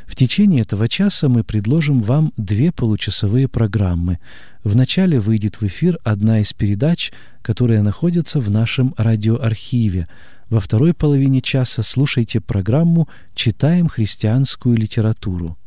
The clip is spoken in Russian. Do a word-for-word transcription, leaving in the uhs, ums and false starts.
В течение этого часа мы предложим вам две получасовые программы. Вначале выйдет в эфир одна из передач, которая находится в нашем радиоархиве. Во второй половине часа слушайте программу «Читаем христианскую литературу».